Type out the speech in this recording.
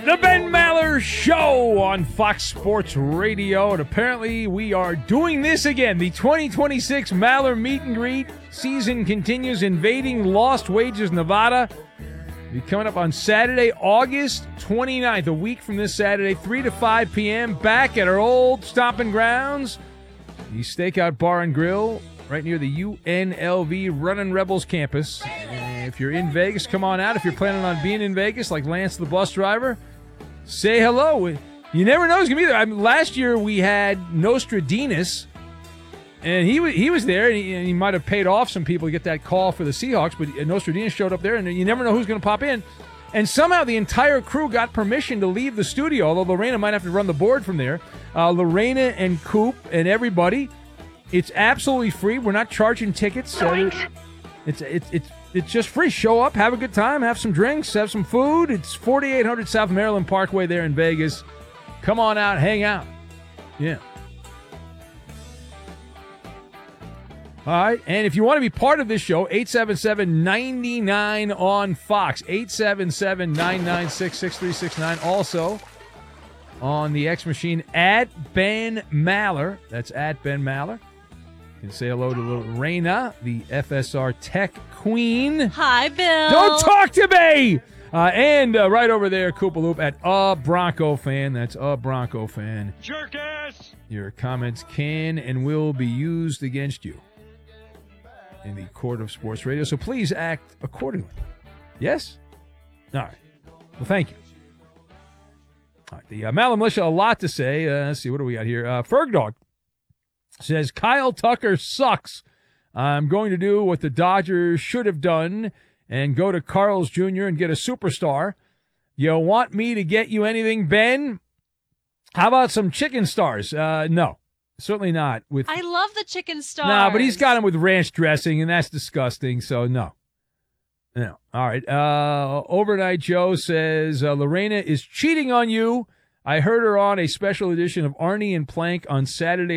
The Ben Maller Show on Fox Sports Radio, and apparently we are doing this again. The 2026 Maller Meet and Greet season continues, invading Lost Wages, Nevada. Be coming up on Saturday, August 29th, a week from this Saturday, 3 to 5 p.m., back at our old stomping grounds, the Stakeout Bar and Grill, right near the UNLV Runnin' Rebels campus. If you're in Vegas, come on out. If you're planning on being in Vegas, like Lance the bus driver, say hello. You never know who's going to be there. Last year we had Nostradamus, and he was there, and he might have paid off some people to get that call for the Seahawks, but Nostradamus showed up there, and you never know who's going to pop in. And somehow the entire crew got permission to leave the studio, although Lorena might have to run the board from there. Lorena and Coop and everybody. It's absolutely free. We're not charging tickets. It's just free. Show up, have a good time, have some drinks, have some food. It's 4800 South Maryland Parkway there in Vegas. Come on out, hang out. Yeah. All right, and if you want to be part of this show, 877-99 on Fox, 877-996-6369. Also on the X machine at Ben Maller. That's at Ben Maller. You can say hello to little Raina, the FSR Tech Queen. Hi, Bill. Don't talk to me! And right over there, Koopaloop at A Bronco Fan. That's A Bronco Fan. Jerkass! Your comments can and will be used against you in the court of sports radio, so please act accordingly. Yes? All right. Well, thank you. All right, the Maller Militia, a lot to say. Let's see, what do we got here? Fergdog says, Kyle Tucker sucks. I'm going to do what the Dodgers should have done and go to Carl's Jr. and get a superstar. You want me to get you anything, Ben? How about some chicken stars? No. Certainly not. I love the chicken stars. No, but he's got them with ranch dressing, and that's disgusting, so no. No. All right. Overnight Joe says, Lorena is cheating on you. I heard her on a special edition of Arnie and Plank on Saturday